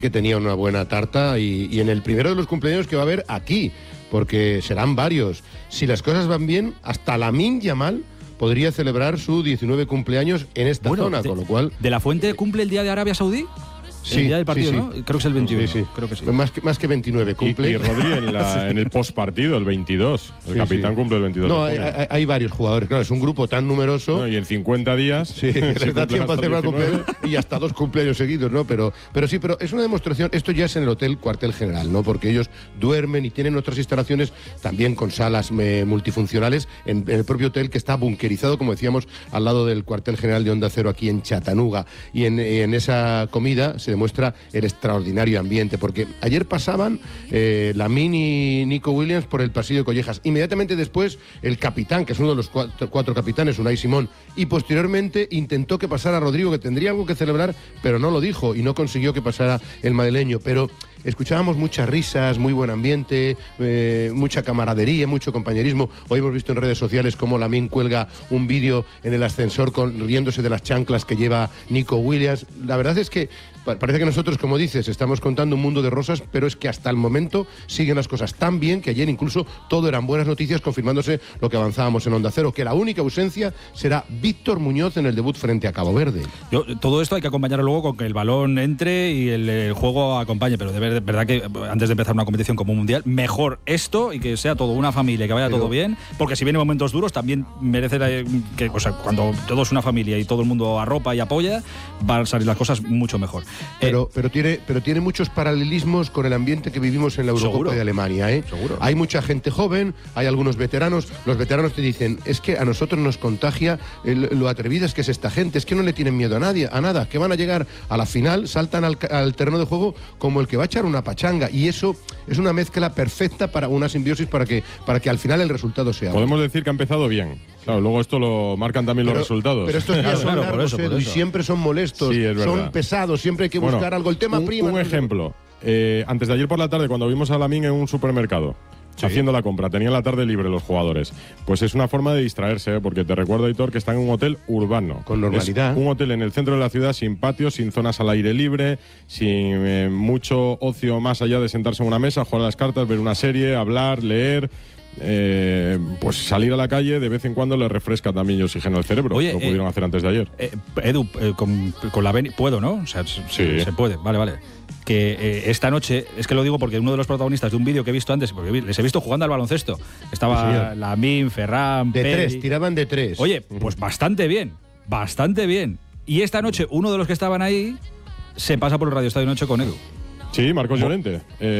que tenía una buena tarta y en el primero de los cumpleaños que va a haber aquí, porque serán varios. Si las cosas van bien, hasta Lamine Yamal podría celebrar su 19 cumpleaños en esta zona, con lo cual... ¿De la Fuente cumple el día de Arabia Saudí? Sí, el día del partido, sí, ¿no? Creo que es el 21. Sí. Creo que sí. Más que 29 cumple. Y Rodri en el postpartido, el 22. El capitán cumple el 22. No, hay varios jugadores. Claro, es un grupo tan numeroso. No, y en 50 días. Sí, se da tiempo a celebrar cumpleaños y hasta 2 cumpleaños seguidos, ¿no? Pero es una demostración. Esto ya es en el Hotel Cuartel General, ¿no? Porque ellos duermen y tienen otras instalaciones también con salas multifuncionales en el propio hotel, que está bunkerizado, como decíamos, al lado del Cuartel General de Onda Cero aquí en Chattanooga. Y en esa comida se demuestra el extraordinario ambiente, porque ayer pasaban Lamine y Nico Williams por el pasillo de Collejas. Inmediatamente después, el capitán, que es uno de los cuatro capitanes, Unai Simón, y posteriormente intentó que pasara Rodrigo, que tendría algo que celebrar, pero no lo dijo y no consiguió que pasara el madrileño. Pero escuchábamos muchas risas, muy buen ambiente, mucha camaradería, mucho compañerismo. Hoy hemos visto en redes sociales cómo Lamine cuelga un vídeo en el ascensor riéndose de las chanclas que lleva Nico Williams. La verdad es que parece que nosotros, como dices, estamos contando un mundo de rosas, pero es que hasta el momento siguen las cosas tan bien que ayer incluso todo eran buenas noticias, confirmándose lo que avanzábamos en Onda Cero, que la única ausencia será Víctor Muñoz en el debut frente a Cabo Verde. Todo esto hay que acompañarlo luego con que el balón entre y el juego acompañe, pero de verdad que antes de empezar una competición como un mundial, mejor esto y que sea todo una familia, que vaya todo bien, porque si vienen momentos duros también merece que, o sea, cuando todo es una familia y todo el mundo arropa y apoya, van a salir las cosas mucho mejor. Pero tiene muchos paralelismos con el ambiente que vivimos en la Eurocopa de Alemania, ¿eh? Seguro. Hay mucha gente joven, hay algunos veteranos. Los veteranos te dicen, es que a nosotros nos contagia lo atrevidas que es esta gente, es que no le tienen miedo a nada, que van a llegar a la final, saltan al terreno de juego como el que va a echar una pachanga, y eso es una mezcla perfecta para una simbiosis para que al final el resultado sea. Podemos decir que ha empezado bien. Claro, luego esto lo marcan también los resultados. Pero estos días son largos, por eso. Y siempre son molestos, sí, son pesados, siempre hay que buscar algo. El tema prima. Un ejemplo. Antes de ayer por la tarde, cuando vimos a Lamine en un supermercado, haciendo la compra, tenían la tarde libre los jugadores. Pues es una forma de distraerse, porque te recuerdo, Aitor, que están en un hotel urbano. Con normalidad. Es un hotel en el centro de la ciudad, sin patios, sin zonas al aire libre, sin mucho ocio más allá de sentarse en una mesa, jugar a las cartas, ver una serie, hablar, leer. Pues salir a la calle de vez en cuando le refresca también el oxígeno al cerebro. Oye, lo pudieron hacer antes de ayer. Edu, con la puedo, ¿no? O sea, sí. Se puede, vale. Que esta noche, es que lo digo porque uno de los protagonistas de un vídeo que he visto antes, porque les he visto jugando al baloncesto, estaba Lamine, Ferran, de Peri. 3, tiraban de 3. Oye, pues bastante bien. Y esta noche uno de los que estaban ahí se pasa por el Radio Estadio Noche con Edu. Sí, Marcos Llorente.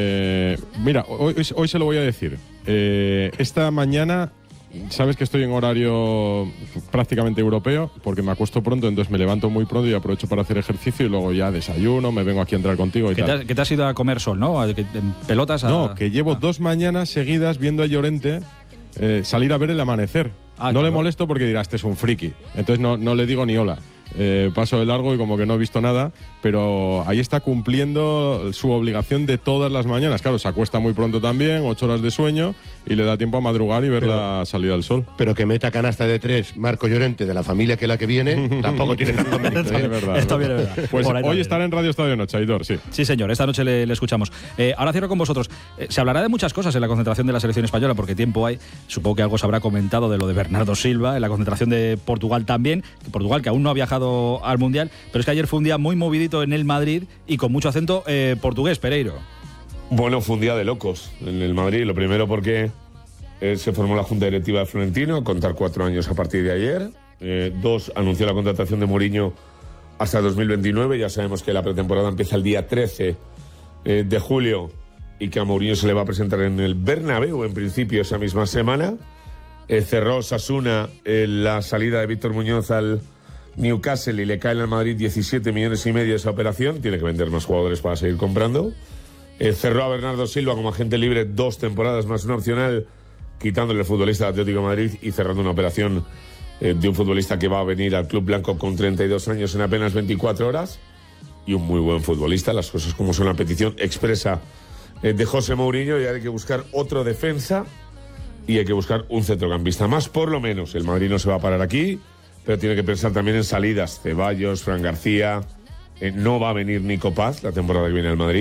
Mira, hoy se lo voy a decir. Esta mañana, sabes que estoy en horario prácticamente europeo, porque me acuesto pronto, entonces me levanto muy pronto y aprovecho para hacer ejercicio y luego ya desayuno, me vengo aquí a entrar contigo y tal. Que te has ido a comer sol, ¿no? En pelotas. No, que llevo 2 mañanas seguidas viendo a Llorente salir a ver el amanecer. No le molesto porque dirá, este es un friki. Entonces no le digo ni hola. Paso de largo y como que no he visto nada, pero ahí está cumpliendo su obligación de todas las mañanas. Claro, se acuesta muy pronto también, 8 horas de sueño, y le da tiempo a madrugar y ver la salida del sol. Pero que meta canasta de 3 Marco Llorente, de la familia que viene, tampoco tiene nada conveniente. Es verdad. Está bien, es verdad. Pues hoy estará en Radio Estadio Noche, Aitor, sí. Sí, señor, esta noche le escuchamos. Ahora cierro con vosotros. Se hablará de muchas cosas en la concentración de la selección española, porque tiempo hay. Supongo que algo se habrá comentado de lo de Bernardo Silva, en la concentración de Portugal también. Portugal, que aún no ha viajado al Mundial, pero es que ayer fue un día muy movidito en el Madrid y con mucho acento portugués, Pereiro. Bueno, fue un día de locos en el Madrid. Lo primero porque se formó la Junta Directiva de Florentino, contar 4 años a partir de ayer. 2, anunció la contratación de Mourinho hasta 2029. Ya sabemos que la pretemporada empieza el día 13 de julio y que a Mourinho se le va a presentar en el Bernabéu en principio esa misma semana. Cerró Osasuna la salida de Víctor Muñoz al Newcastle y le cae al Madrid 17,5 millones esa operación. Tiene que vender más jugadores para seguir comprando. Cerró a Bernardo Silva como agente libre 2 temporadas más una opcional, quitándole el futbolista de Atlético de Madrid y cerrando una operación de un futbolista que va a venir al Club Blanco con 32 años en apenas 24 horas. Y un muy buen futbolista, las cosas como son, la petición expresa de José Mourinho. Y hay que buscar otro defensa y hay que buscar un centrocampista más, por lo menos. El Madrid no se va a parar aquí, pero tiene que pensar también en salidas. Ceballos, Fran García, No va a venir Nico Paz la temporada que viene al Madrid.